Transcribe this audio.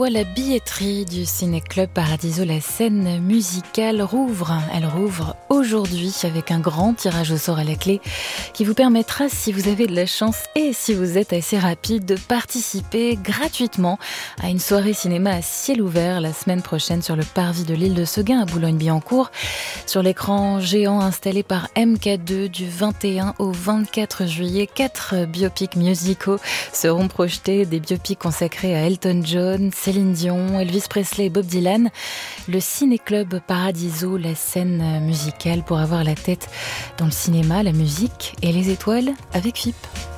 La billetterie du Ciné-Club Paradiso, la scène musicale rouvre. Elle rouvre aujourd'hui avec un grand tirage au sort à la clé qui vous permettra, si vous avez de la chance et si vous êtes assez rapide, de participer gratuitement à une soirée cinéma à ciel ouvert la semaine prochaine sur le parvis de l'île de Seguin à Boulogne-Billancourt. Sur l'écran géant installé par MK2 du 21 au 24 juillet, 4 biopics musicaux seront projetés, des biopics consacrés à Elton John, Céline Dion, Elvis Presley et Bob Dylan. Le Ciné-Club Paradiso, la scène musicale pour avoir la tête dans le cinéma, la musique et les étoiles avec FIP.